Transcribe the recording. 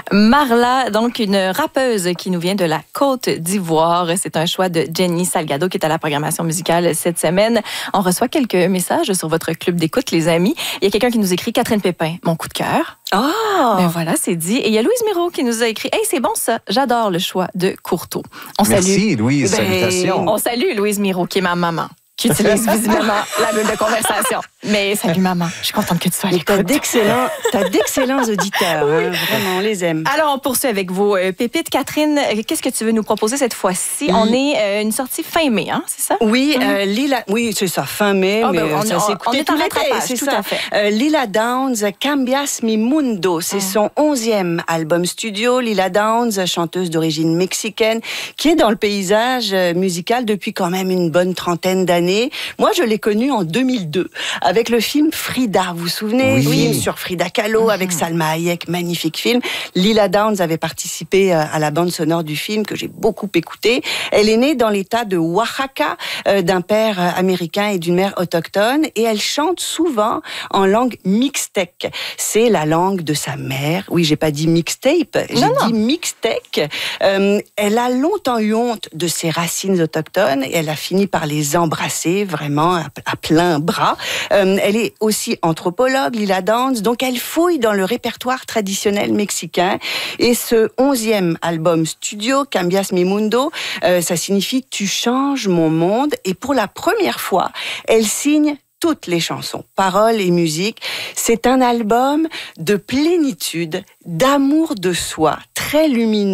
Marla, donc une rappeuse qui nous vient de la Côte d'Ivoire. C'est un choix de Jenny Salgado qui est à la programmation musicale cette semaine. On reçoit quelques messages sur votre club d'écoute, les amis. Il y a quelqu'un qui nous écrit, Catherine Pépin, mon coup de cœur. Oh! Ben voilà, c'est dit. Et il y a Louise Miro qui nous a écrit, hey, c'est bon ça, j'adore le choix de Courteau. Merci, Louise, salutations. On salue Louise Miro, qui est ma maman, qui utilise visiblement la bulle de conversation. Mais salut maman, je suis contente que tu sois à l'écoute. T'as d'excellents auditeurs, hein, vraiment, on les aime. Alors, on poursuit avec vos pépites. Catherine, qu'est-ce que tu veux nous proposer cette fois-ci? On est une sortie fin mai, hein, c'est ça? Oui, oui, c'est ça, fin mai, mais ça s'est écouté tout l'été, c'est tout ça. à fait. Lila Downs, Cambias mi Mundo, c'est son 11e album studio. Lila Downs, chanteuse d'origine mexicaine, qui est dans le paysage musical depuis quand même une bonne trentaine d'années. Moi, je l'ai connue en 2002, avec le film Frida. Vous vous souvenez? Oui. Film sur Frida Kahlo avec Salma Hayek, magnifique film. Lila Downs avait participé à la bande sonore du film que j'ai beaucoup écouté. Elle est née dans l'état de Oaxaca, d'un père américain et d'une mère autochtone, et elle chante souvent en langue mixtèque. C'est la langue de sa mère. Oui, j'ai pas dit mixtape, j'ai dit mixtèque. Elle a longtemps eu honte de ses racines autochtones et elle a fini par les embrasser vraiment à plein bras. Elle est aussi anthropologue, Lila Downs, donc elle fouille dans le répertoire traditionnel mexicain. Et ce 11e album studio, Cambias mi Mundo, ça signifie « Tu changes mon monde ». Et pour la première fois, elle signe toutes les chansons, paroles et musique. C'est un album de plénitude, d'amour de soi, très lumineux.